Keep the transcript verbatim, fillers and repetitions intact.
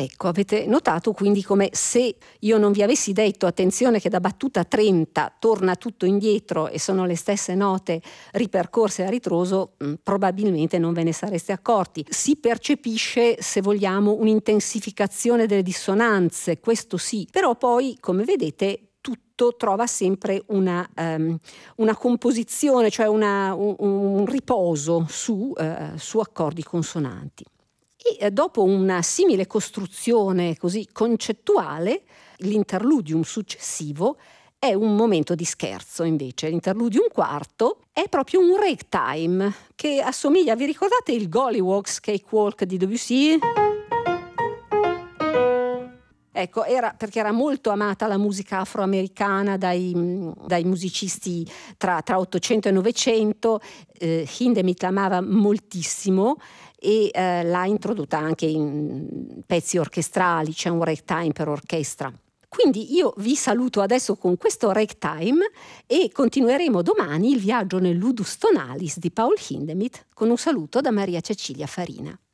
Ecco, avete notato quindi come se io non vi avessi detto attenzione che da battuta trenta torna tutto indietro e sono le stesse note ripercorse a ritroso, mh, probabilmente non ve ne sareste accorti. Si percepisce, se vogliamo, un'intensificazione delle dissonanze, questo sì, però poi, come vedete, tutto trova sempre una, um, una composizione, cioè una, un, un riposo su, uh, su accordi consonanti. E dopo una simile costruzione così concettuale, l'interludium successivo è un momento di scherzo invece. L'interludium quarto è proprio un ragtime che assomiglia, vi ricordate il Gollywog's Cakewalk di Debussy? Ecco, era perché era molto amata la musica afroamericana dai, dai musicisti tra, tra ottocento e novecento, eh, Hindemith l'amava moltissimo e eh, l'ha introdotta anche in pezzi orchestrali, c'è un ragtime per orchestra. Quindi io vi saluto adesso con questo ragtime e continueremo domani il viaggio nel Ludus Tonalis di Paul Hindemith con un saluto da Maria Cecilia Farina.